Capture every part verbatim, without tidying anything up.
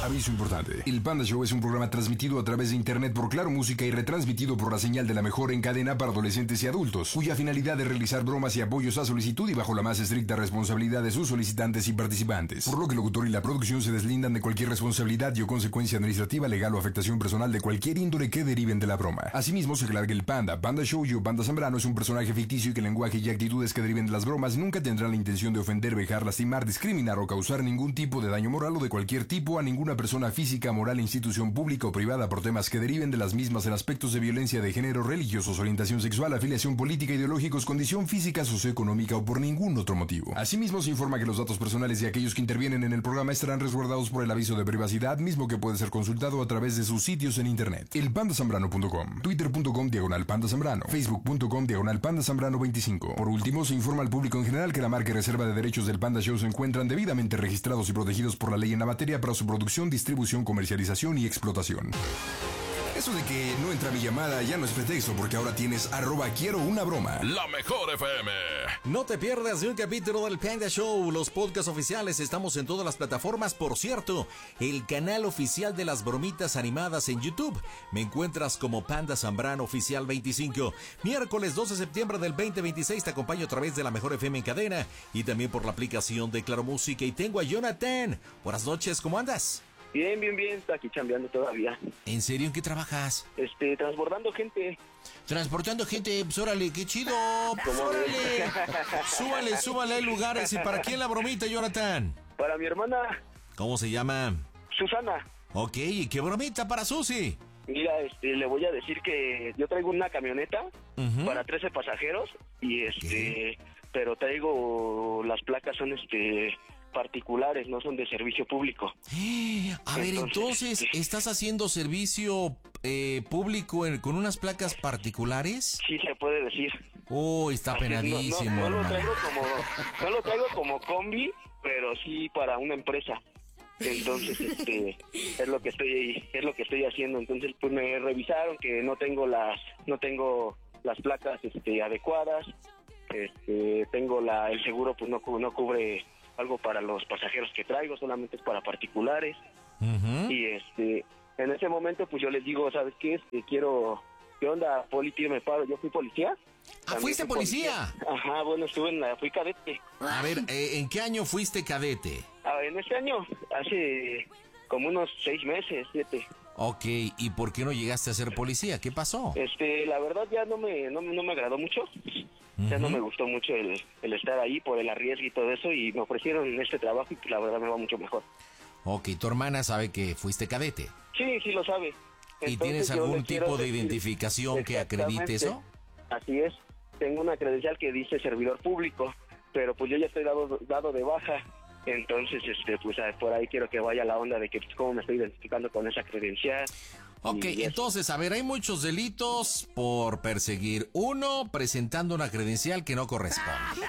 Aviso importante. El Panda Show es un programa transmitido a través de internet por Claro Música y retransmitido por la señal de la mejor en cadena para adolescentes y adultos, cuya finalidad es realizar bromas y apoyos a solicitud y bajo la más estricta responsabilidad de sus solicitantes y participantes. Por lo que el locutor y la producción se deslindan de cualquier responsabilidad y o consecuencia administrativa, legal o afectación personal de cualquier índole que deriven de la broma. Asimismo, se aclara que el Panda, Panda Show y o Panda Zambrano es un personaje ficticio y que el lenguaje y actitudes que deriven de las bromas nunca tendrán la intención de ofender, vejar, lastimar, discriminar o causar ningún tipo de daño moral o de cualquier tipo a ninguna persona física, moral, institución pública o privada por temas que deriven de las mismas en aspectos de violencia de género, religiosos, orientación sexual, afiliación política, ideológicos, condición física, socioeconómica o por ningún otro motivo. Asimismo, se informa que los datos personales de aquellos que intervienen en el programa estarán resguardados por el aviso de privacidad, mismo que puede ser consultado a través de sus sitios en internet. El panda zambrano punto com, twitter punto com diagonal panda zambrano, facebook punto com diagonal panda zambrano veinticinco. Por último, se informa al público en general que la marca y reserva de derechos del Panda Show se encuentran debidamente registrados y protegidos por la ley en la materia para su producción, distribución, comercialización y explotación. Eso de que no entra mi llamada ya no es pretexto, porque ahora tienes arroba quiero una broma. La mejor F M. No te pierdas de un capítulo del Panda Show. Los podcasts oficiales estamos en todas las plataformas. Por cierto, el canal oficial de las bromitas animadas en YouTube. Me encuentras como Panda Zambrano Oficial veinticinco. Miércoles doce de septiembre del veinte veintiséis te acompaño a través de la mejor F M en cadena y también por la aplicación de Claro Música. Y tengo a Jonathan. Buenas noches, ¿cómo andas? Bien, bien, bien, está aquí chambeando todavía. ¿En serio? ¿En qué trabajas? Este, transbordando gente. Transportando gente, pues órale, qué chido, pues órale. Súbale, súbale, hay lugares. ¿Y para quién la bromita, Jonathan? Para mi hermana. ¿Cómo se llama? Susana. Ok, ¿y qué bromita para Susi? Mira, este, le voy a decir que yo traigo una camioneta uh-huh. para trece pasajeros y este, ¿qué? Pero traigo, las placas son este... particulares, no son de servicio público. A ver, entonces, entonces ¿estás haciendo servicio eh, público en, con unas placas particulares? Sí, se puede decir. Oh, está Así, penadísimo. No, no, no, lo traigo como, no lo traigo como combi, pero sí para una empresa. Entonces, este, es lo que estoy, es lo que estoy haciendo. Entonces, pues me revisaron que no tengo las, no tengo las placas, este, adecuadas. Este, tengo la, el seguro, pues no, no cubre algo para los pasajeros que traigo, solamente es para particulares. Uh-huh. Y este, en ese momento pues yo les digo, ¿sabes qué? Este, quiero, ¿qué onda, poli? Tío, me paro, yo fui policía. Ah, ¿fuiste policía? policía? Ajá, bueno, estuve en la, fui cadete. A ver, eh, ¿en qué año fuiste cadete? Ah, en este año, hace como unos seis meses, siete. Ok, ¿y por qué no llegaste a ser policía? ¿Qué pasó? Este, la verdad ya no me, no, no me agradó mucho. Uh-huh. Ya no me gustó mucho el, el estar ahí por el arriesgue y todo eso, y me ofrecieron este trabajo y pues la verdad me va mucho mejor. Ok, ¿tu hermana sabe que fuiste cadete? Sí, sí lo sabe. Entonces, ¿y tienes algún tipo de identificación que acredite eso? Así es, tengo una credencial que dice servidor público, pero pues yo ya estoy dado, dado de baja. Entonces, este, pues por ahí quiero que vaya la onda de que pues, cómo me estoy identificando con esa credencial. Ok, entonces, a ver, hay muchos delitos por perseguir. Uno, presentando una credencial que no corresponde.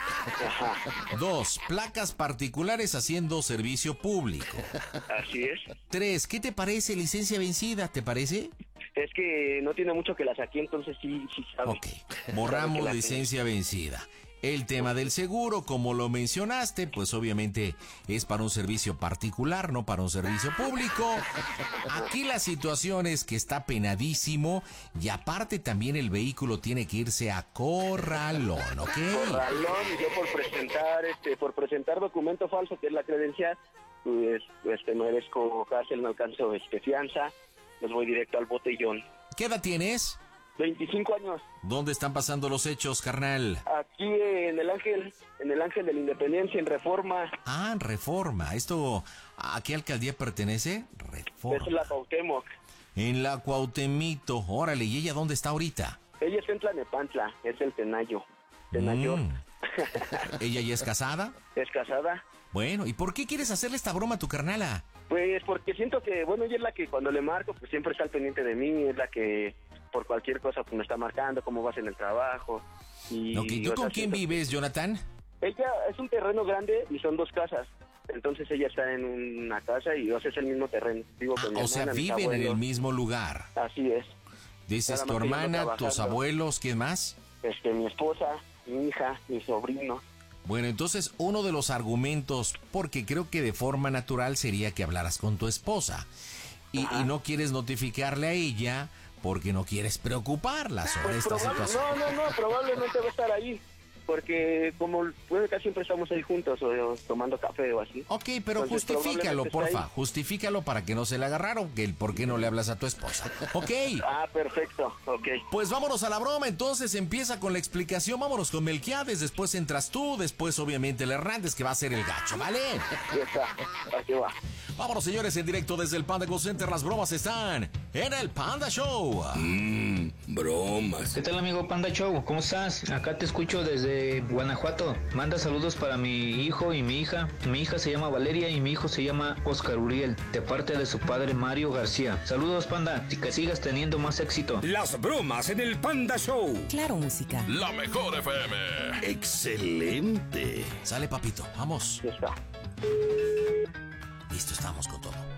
Ajá. Dos, placas particulares haciendo servicio público. Así es. Tres, ¿qué te parece licencia vencida? ¿Te parece? Es que no tiene mucho que la saqué, entonces sí, sí sabe. Ok, borramos la licencia vencida. El tema del seguro, como lo mencionaste, pues obviamente es para un servicio particular, no para un servicio público. Aquí la situación es que está penadísimo y aparte también el vehículo tiene que irse a corralón, ¿ok? Corralón, y yo por presentar, este, por presentar documento falso, que es la credencial, pues, este, merezco cárcel, no alcanzo este, fianza, pues voy directo al botellón. ¿Qué edad tienes? veinticinco años. ¿Dónde están pasando los hechos, carnal? Aquí en el Ángel, en el Ángel de la Independencia, en Reforma. Ah, en Reforma. ¿Esto a qué alcaldía pertenece? Reforma. Es la Cuauhtémoc. En la Cuauhtemito. Órale, ¿y ella dónde está ahorita? Ella está en Tlanepantla, es el Tenayo. Tenayo. Mm. ¿Ella ya es casada? Es casada. Bueno, ¿y por qué quieres hacerle esta broma a tu carnala? Pues porque siento que, bueno, ella es la que cuando le marco, pues siempre está al pendiente de mí, es la que por cualquier cosa pues me está marcando, cómo vas en el trabajo. Y, ok, ¿tú con sea, quién vives, Jonathan? Ella es un terreno grande y son dos casas. Entonces ella está en una casa y yo sé, es el mismo terreno. Vivo ah, con mi o hermana, sea, viven en el mismo lugar. Así es. Dices tu hermana, tus abuelos, ¿quién más? Este, mi esposa, mi hija, mi sobrino. Bueno, entonces uno de los argumentos, porque creo que de forma natural sería que hablaras con tu esposa y, y no quieres notificarle a ella porque no quieres preocuparla sobre Pues esta probable- situación. no, no, no, probablemente va a estar ahí. Porque como pues, casi siempre estamos ahí juntos o, o tomando café o así. Ok, pero Entonces, justifícalo, probablemente porfa, está ahí. justifícalo para que no se le agarraron, que el por qué no le hablas a tu esposa. Ok. Ah, perfecto, ok. Pues vámonos a la broma, entonces empieza con la explicación, vámonos con Melquiades, después entras tú, después obviamente el Hernández que va a ser el gacho, ¿vale? Ya está, aquí va. Vámonos señores, en directo desde el Panda Go Center, las bromas están en el Panda Show. Mmm, bromas. ¿Qué tal, amigo Panda Show? ¿Cómo estás? Acá te escucho desde Guanajuato. Manda saludos para mi hijo y mi hija. Mi hija se llama Valeria y mi hijo se llama Oscar Uriel, de parte de su padre Mario García. Saludos, Panda, y que sigas teniendo más éxito. Las bromas en el Panda Show. Claro, música. La mejor F M. Excelente. Sale papito, vamos. Ya está. Listo, estamos con todo.